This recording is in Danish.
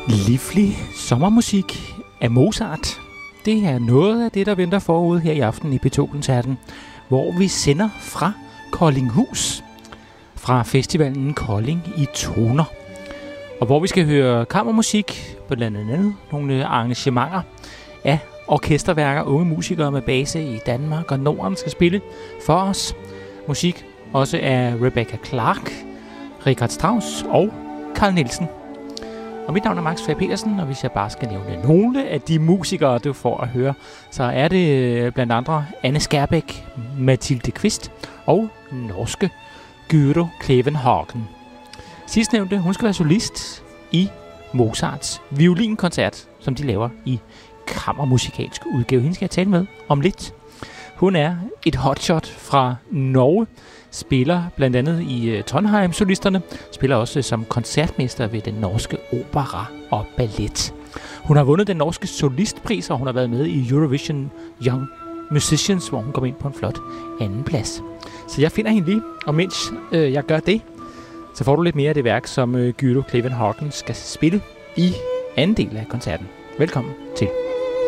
Livlig sommermusik af Mozart. Det er noget af det, der venter forude her i aften i P2-koncerten, hvor vi sender fra Koldinghus, fra festivalen Kolding i toner. Og hvor vi skal høre kammermusik, blandt andet nogle arrangementer af orkesterværker, unge musikere med base i Danmark og Norden skal spille for os. Musik også af Rebecca Clark, Richard Strauss og Carl Nielsen. Og mit navn er Max Fag Petersen, og hvis jeg bare skal nævne nogle af de musikere, du får at høre, så er det blandt andre Anne Skærbæk, Mathilde Kvist og norske Gyro Klevenhagen. Sidstnævnte, hun skal være solist i Mozarts violinkoncert, som de laver i kammermusikalsk udgave. Hende skal jeg tale med om lidt. Hun er et hotshot fra Norge, spiller blandt andet i Trondheim-solisterne, spiller også som koncertmester ved den norske opera og ballet. Hun har vundet den norske solistpris, og hun har været med i Eurovision Young Musicians, hvor hun kom ind på en flot anden plads. Så jeg finder hende lige, og mens jeg gør det, så får du lidt mere af det værk, som Gyro Klevenhagen skal spille i anden del af koncerten. Velkommen til.